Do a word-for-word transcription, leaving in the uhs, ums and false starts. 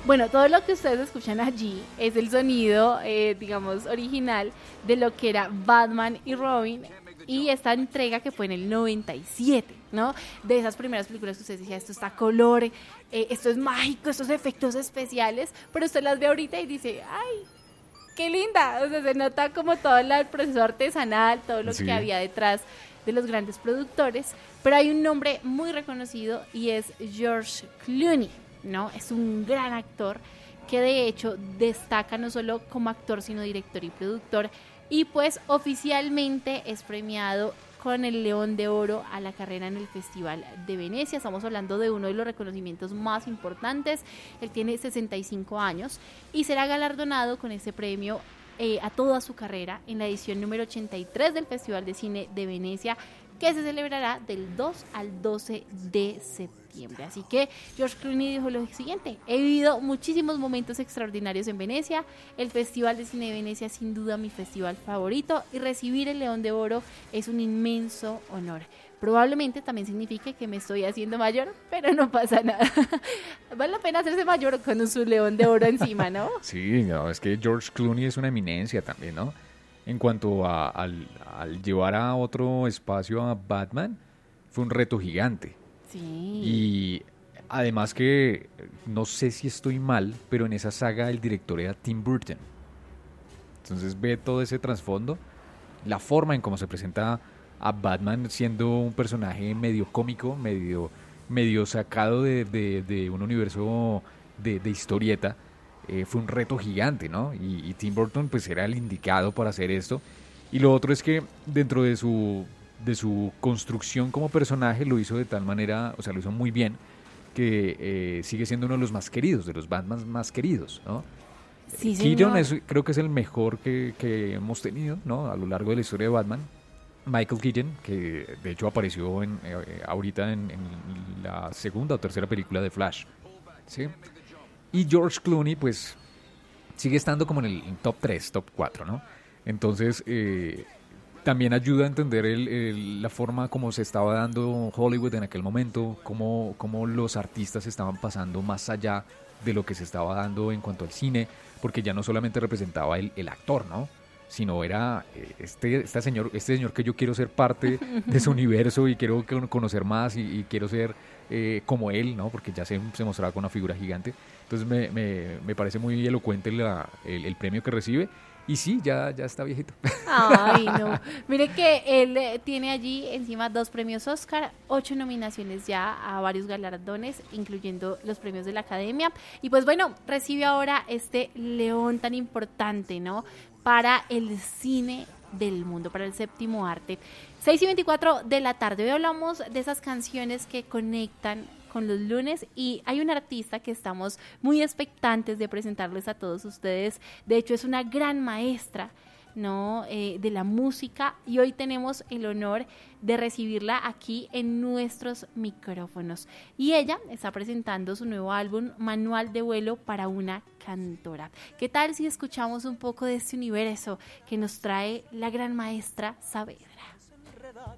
Bueno, todo lo que ustedes escuchan allí es el sonido, eh, digamos, original de lo que era Batman y Robin y esta entrega que fue en el noventa y siete, ¿no? De esas primeras películas que usted decía, esto está a color, eh, esto es mágico, estos efectos especiales, pero usted las ve ahorita y dice, ¡ay! ¡Qué linda! O sea, se nota como todo el proceso artesanal, todo lo Sí. que había detrás de los grandes productores, pero hay un nombre muy reconocido y es George Clooney, ¿no? Es un gran actor que de hecho destaca no solo como actor, sino director y productor, y pues oficialmente es premiado con el León de Oro a la carrera en el Festival de Venecia. Estamos hablando de uno de los reconocimientos más importantes. Él tiene sesenta y cinco años y será galardonado con ese premio eh, a toda su carrera en la edición número ochenta y tres del Festival de Cine de Venecia, que se celebrará del dos al doce de septiembre. Así que George Clooney dijo lo siguiente: he vivido muchísimos momentos extraordinarios en Venecia, el Festival de Cine de Venecia es sin duda mi festival favorito y recibir el León de Oro es un inmenso honor. Probablemente también signifique que me estoy haciendo mayor, pero no pasa nada. Vale la pena hacerse mayor con su León de Oro encima, ¿no? Sí, no, es que George Clooney es una eminencia también, ¿no? En cuanto a, al, al llevar a otro espacio a Batman, fue un reto gigante. Sí. Y además que, no sé si estoy mal, pero en esa saga el director era Tim Burton. Entonces ve todo ese trasfondo, la forma en cómo se presenta a Batman siendo un personaje medio cómico, medio, medio sacado de, de, de un universo de, de historieta. Eh, fue un reto gigante, ¿no? Y, y Tim Burton pues era el indicado para hacer esto. Y lo otro es que dentro de su, de su construcción como personaje lo hizo de tal manera, o sea, lo hizo muy bien, que eh, sigue siendo uno de los más queridos, de los Batman más queridos, ¿no? Sí, Keaton señor. es, creo que es el mejor que, que hemos tenido, ¿no? A lo largo de la historia de Batman. Michael Keaton, que de hecho apareció en, eh, ahorita en, en la segunda o tercera película de Flash, ¿sí? Y George Clooney, pues, sigue estando como en el en top tres, top cuatro, ¿no? Entonces, eh, también ayuda a entender el, el, la forma como se estaba dando Hollywood en aquel momento, cómo, cómo los artistas estaban pasando más allá de lo que se estaba dando en cuanto al cine, porque ya no solamente representaba el, el actor, ¿no? Sino era eh, este, este, señor, este señor que yo quiero ser parte de su universo y quiero conocer más y, y quiero ser eh, como él, ¿no? Porque ya se, se mostraba con una figura gigante. Entonces me, me, me parece muy elocuente la, el, el premio que recibe. Y sí, ya, ya está viejito. Ay, no. Mire que él eh, tiene allí encima dos premios Oscar, ocho nominaciones ya a varios galardones, incluyendo los premios de la Academia. Y pues bueno, recibe ahora este león tan importante, ¿no? Para el cine del mundo, para el séptimo arte. seis y veinticuatro de la tarde. Hoy hablamos de esas canciones que conectan con los lunes y hay una artista que estamos muy expectantes de presentarles a todos ustedes. De hecho, es una gran maestra, ¿no? Eh, de la música y hoy tenemos el honor de recibirla aquí en nuestros micrófonos. Y ella está presentando su nuevo álbum, Manual de Vuelo para una Cantora. ¿Qué tal si escuchamos un poco de este universo que nos trae la gran maestra Saavedra?